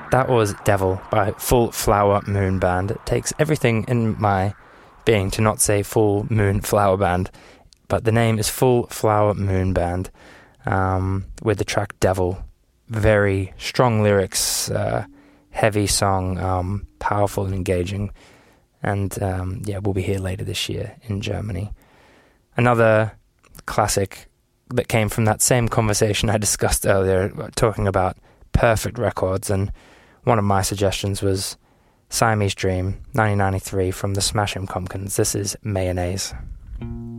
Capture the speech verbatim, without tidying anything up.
That was Devil by Full Flower Moon Band. It takes everything in my being to not say Full Moon Flower Band, but the name is Full Flower Moon Band, um, with the track Devil. Very strong lyrics, uh, heavy song, um, powerful and engaging. And um, yeah, we'll be here later this year in Germany. Another classic that came from that same conversation I discussed earlier, talking about perfect records, and one of my suggestions was Siamese Dream, nineteen ninety-three, from the Smashing Pumpkins. This is Mayonnaise.